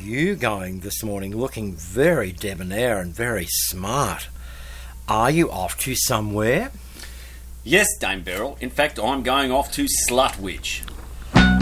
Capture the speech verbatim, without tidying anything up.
you going this morning, looking very debonair and very smart? Are you off to somewhere? Yes, Dame Beryl. In fact, I'm going off to Slutwich.